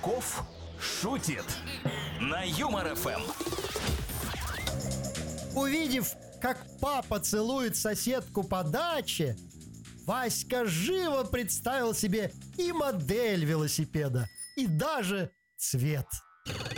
Качков шутит на Юмор ФМ. Увидев, как папа целует соседку по даче, Васька живо представил себе и модель велосипеда, и даже цвет.